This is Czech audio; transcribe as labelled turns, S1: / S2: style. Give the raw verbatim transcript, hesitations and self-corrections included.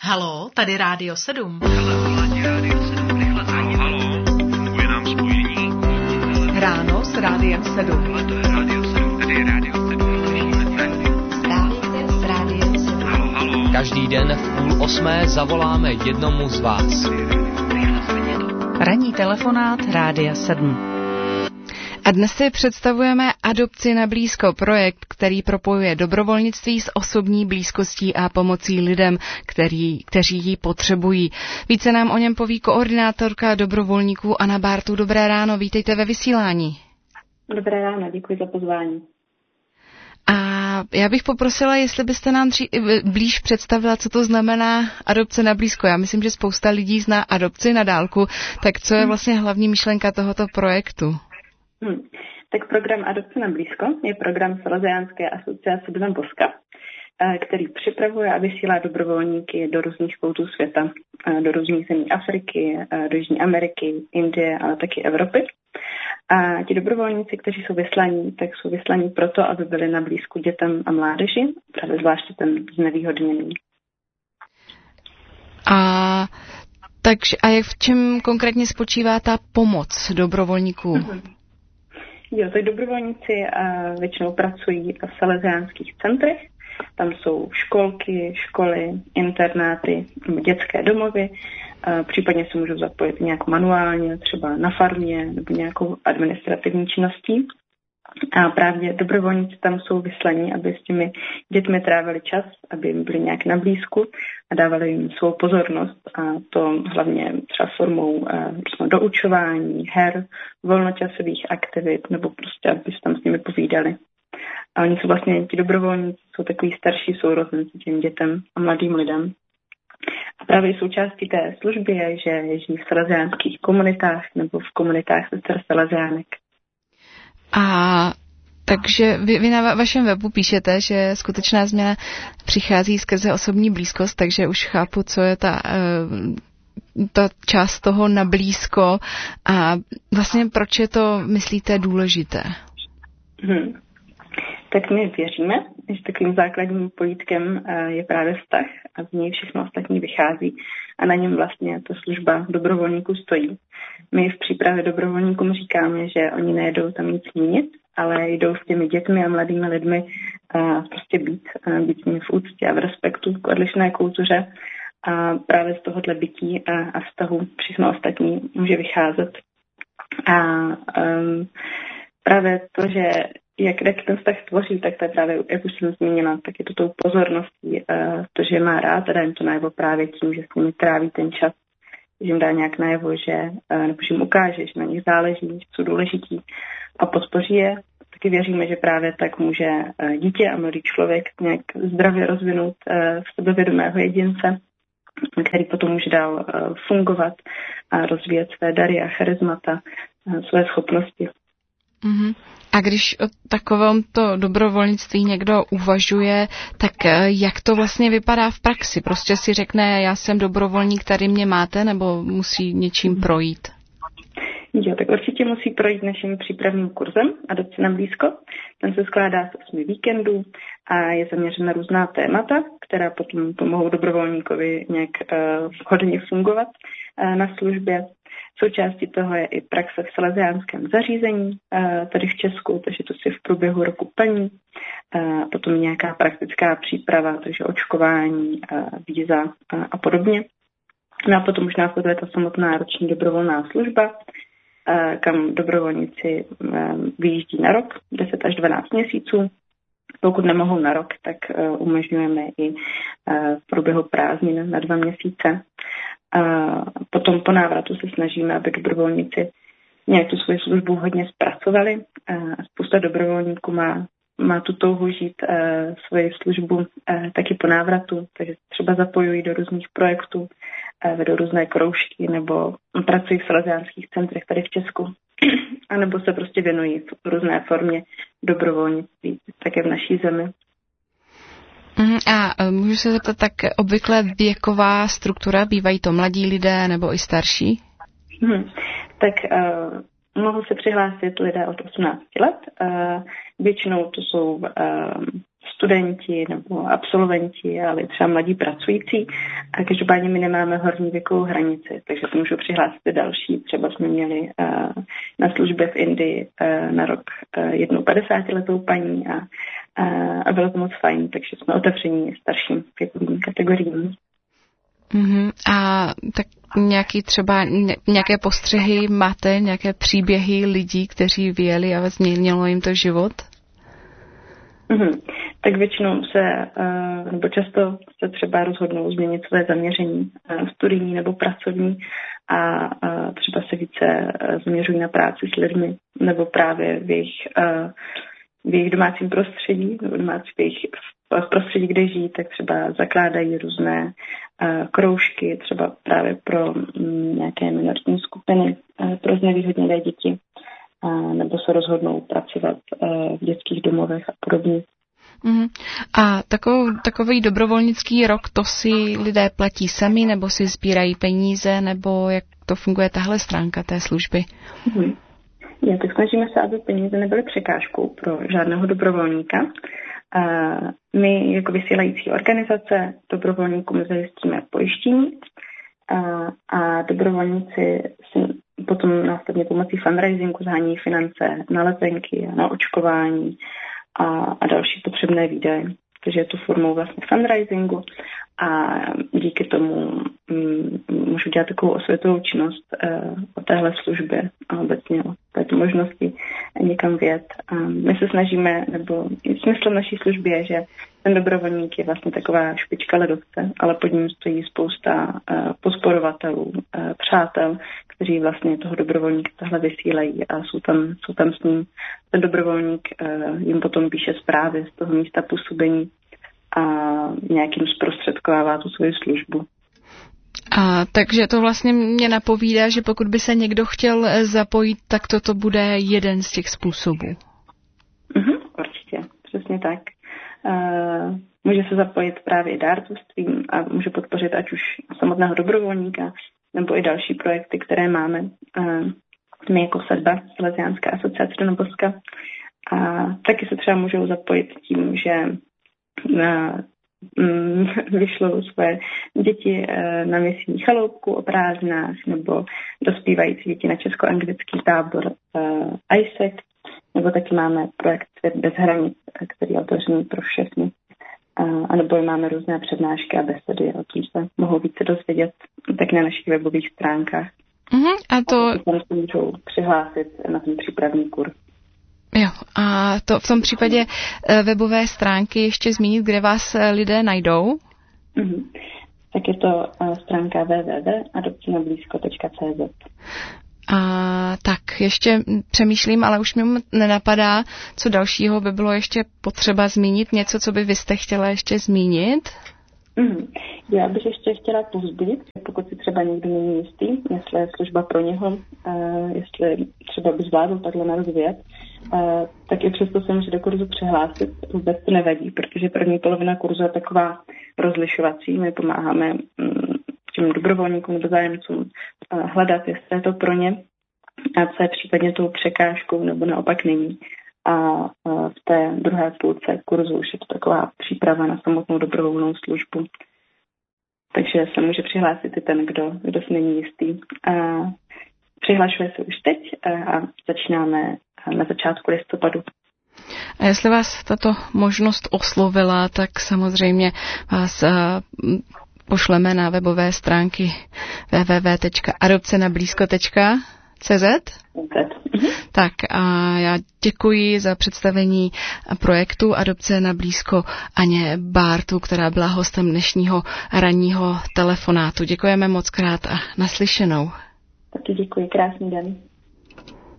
S1: Haló, tady Rádio sedm.
S2: Haló, funguje nám spojení.
S1: Ráno s Rádiem sedm.
S2: Tohle to je Rádio sedm, tady je Rádio sedm, slyšíme se.
S1: Správujte s Rádiem sedm.
S2: Haló, haló.
S3: Každý den v půl osmé zavoláme jednomu z vás.
S1: Ranní telefonát Rádia sedm.
S4: A dnes si představujeme Adopci na blízko, projekt, který propojuje dobrovolnictví s osobní blízkostí a pomocí lidem, který, kteří ji potřebují. Více nám o něm poví koordinátorka dobrovolníků Anna Bártu. Dobré ráno, vítejte ve vysílání.
S5: Dobré ráno, děkuji za pozvání.
S4: A já bych poprosila, jestli byste nám tři, blíž představila, co to znamená adopce na blízko. Já myslím, že spousta lidí zná adopci na dálku, tak co je vlastně hlavní myšlenka tohoto projektu?
S5: Hmm. Tak program Adopce na blízko je program Salesiánské asociace Don Bosca, který připravuje a vysílá dobrovolníky do různých koutů světa, do různých zemí Afriky, do Jižní Ameriky, Indie, ale taky Evropy. A ti dobrovolníci, kteří jsou vyslaní, tak jsou vyslaní proto, aby byli na blízku dětem a mládeži, právě zvláště ten znevýhodněný.
S4: A takže a jak v čem konkrétně spočívá ta pomoc dobrovolníků?
S5: Mhm. Jo, tak dobrovolníci uh, většinou pracují v salesiánských centrech. Tam jsou školky, školy, internáty, dětské domovy. Uh, případně se můžou zapojit nějak manuálně, třeba na farmě nebo nějakou administrativní činností. A právě dobrovolníci tam jsou vyslaní, aby s těmi dětmi trávili čas, aby jim byli nějak na blízku a dávali jim svou pozornost. A to hlavně třeba formou uh, doučování, her, volnočasových aktivit, nebo prostě, aby se tam s nimi povídali. A oni jsou vlastně, ti dobrovolníci, jsou takový starší sourozenci těm dětem a mladým lidem. A právě součástí té služby je, že žijí v salesiánských komunitách nebo v komunitách sester salesiánek.
S4: A takže vy, vy na vašem webu píšete, že skutečná změna přichází skrze osobní blízkost, takže už chápu, co je ta, ta část toho na blízko a vlastně proč je to, myslíte, důležité?
S5: Hmm. Tak my věříme, že takovým základním pojítkem je právě vztah a z něj všechno ostatní vychází a na něm vlastně ta služba dobrovolníků stojí. My v přípravě dobrovolníkům říkáme, že oni nejedou tam nic měnit, ale jdou s těmi dětmi a mladými lidmi a prostě být, a být s nimi v úctě a v respektu k odlišné kultuře a právě z tohohle bytí a, a vztahu všechno ostatní může vycházet. A um, právě to, že jak, jak ten vztah tvoří, tak to je právě, jak už jsem zmínila, tak je to tou pozorností, uh, to, že má rád a dá jim to najevo právě tím, že s nimi tráví ten čas, že jim dá nějak najevo, že, uh, nebo že jim ukáže, že na nich záleží, že jsou důležití a podpoří je. Taky věříme, že právě tak může uh, dítě a mladý člověk nějak zdravě rozvinout uh, v sebevědomého jedince, který potom může dál uh, fungovat a rozvíjet své dary a charismata, uh, své schopnosti.
S4: Mm-hmm. A když o takovémto dobrovolnictví někdo uvažuje, tak jak to vlastně vypadá v praxi? Prostě si řekne, já jsem dobrovolník, tady mě máte, nebo musí něčím projít?
S5: Jo, tak určitě musí projít naším přípravným kurzem Adopce na blízko. Ten se skládá z osmi víkendů a je zaměřen na různá témata, která potom pomohou dobrovolníkovi nějak uh, hodně fungovat uh, na službě. Součástí toho je i praxe v salesiánském zařízení, tady v Česku, takže to si v průběhu roku plní. Potom nějaká praktická příprava, takže očkování, víza a podobně. No a potom už následuje ta samotná roční dobrovolná služba, kam dobrovolníci vyjíždí na rok, deset až dvanáct měsíců. Pokud nemohou na rok, tak umožňujeme i v průběhu prázdnin na dva měsíce. A potom po návratu se snažíme, aby dobrovolníci nějak tu svoji službu hodně zpracovali. A spousta dobrovolníků má, má tu touhu žít uh, svoji službu uh, taky po návratu, takže třeba zapojují do různých projektů, uh, vedou různé kroužky nebo pracují v salesiánských centrech tady v Česku. A nebo se prostě věnují v různé formě dobrovolnictví, také v naší zemi.
S4: A můžu se zeptat, tak obvykle věková struktura, bývají to mladí lidé nebo i starší?
S5: Hmm. Tak uh, mohou se přihlásit lidé od osmnácti let. Uh, většinou to jsou uh, studenti nebo absolventi, ale třeba mladí pracující. A každopádně my nemáme horní věkovou hranici, takže to můžu přihlásit další. Třeba jsme měli uh, na službě v Indii uh, na rok uh, jednu padesátiletou paní a, uh, a bylo to moc fajn, takže jsme otevření starším věkovým kategoriím.
S4: Mm-hmm. A tak nějaký třeba nějaké postřehy máte, nějaké příběhy lidí, kteří vyjeli a změnilo jim to život?
S5: Mm-hmm. Tak většinou se, uh, nebo často se třeba rozhodnou změnit své zaměření uh, studijní nebo pracovní a uh, třeba se více uh, zaměřují na práci s lidmi nebo právě v jejich, uh, v jejich domácím prostředí, nebo domácí, v jejich v prostředí, kde žijí, tak třeba zakládají různé uh, kroužky, třeba právě pro um, nějaké minoritní skupiny, uh, pro znevýhodněné děti, uh, nebo se rozhodnou pracovat uh, v dětských domovech a podobně.
S4: Mm. A takovou, takový dobrovolnický rok, to si lidé platí sami, nebo si sbírají peníze, nebo jak to funguje tahle stránka té služby?
S5: Mm. Já, tak snažíme se, aby peníze nebyly překážkou pro žádného dobrovolníka. Uh, my jako vysílající organizace dobrovolníkům zajistíme pojištění uh, a dobrovolníci si potom následně pomocí fundraisingu zhání finance na letenky, na očkování a, a další potřebné výdaje. Takže je to formou vlastně fundraisingu a díky tomu mm, můžu dělat takovou osvětovou činnost uh, o téhle službě a obecně o této možnosti někam vjet. A my se snažíme, nebo smyslem naší služby je, že ten dobrovolník je vlastně taková špička ledovce, ale pod ním stojí spousta uh, podporovatelů, uh, přátel, kteří vlastně toho dobrovolníka tahle vysílají a jsou tam, jsou tam s ním. Ten dobrovolník uh, jim potom píše zprávy z toho místa působení a nějakým zprostředkovává tu svoji službu.
S4: A takže to vlastně mě napovídá, že pokud by se někdo chtěl zapojit, tak toto bude jeden z těch způsobů.
S5: Mhm, určitě, přesně tak. Uh, může se zapojit právě dárcovstvím a může podpořit ať už samotného dobrovolníka, nebo i další projekty, které máme. Uh, my jako Sadba, Salesiánská asociace do Noboska. A taky se třeba můžou zapojit tím, že na, mm, vyšlou své děti na misijní chaloupku o prázdninách nebo dospívající děti na česko-anglický tábor uh, I S E C, nebo taky máme projekt Svět bez hranic, který je otevřený pro všechny. Uh, a nebo máme různé přednášky a besedy, o tom se mohou více dozvědět tak na našich webových stránkách.
S4: Uh-huh, a to...
S5: A tam se můžou přihlásit na ten přípravný kurz.
S4: Jo, a to v tom případě webové stránky ještě zmínit, kde vás lidé najdou?
S5: Mm-hmm. Tak je to stránka w w w tečka adopcenablízko tečka c z.
S4: A tak ještě přemýšlím, ale už mi nenapadá, co dalšího by bylo ještě potřeba zmínit, něco, co by vy jste chtěla ještě zmínit?
S5: Mm. Já bych ještě chtěla povzbudit, pokud si třeba někdo není jistý, jestli je služba pro něho, uh, jestli třeba by zvládl takhle na rozvět, uh, tak i přesto se může do kurzu přihlásit. Vůbec to nevadí, protože první polovina kurzu je taková rozlišovací. My pomáháme um, těm dobrovolníkům nebo zájemcům uh, hledat, jestli je to pro ně a co je případně tou překážkou nebo naopak není. A v té druhé půlce kurzu už je to taková příprava na samotnou dobrovolnou službu. Takže se může přihlásit i ten, kdo, kdo si není jistý. A přihlašuje se už teď a začínáme na začátku listopadu.
S4: A jestli vás tato možnost oslovila, tak samozřejmě vás pošleme na webové stránky w w w tečka adopcenablízko tečka c z. Tak a já děkuji za představení projektu Adopce na blízko Aně Bártu, která byla hostem dnešního ranního telefonátu. Děkujeme moc krát a naslyšenou.
S5: Taky děkuji, krásný den.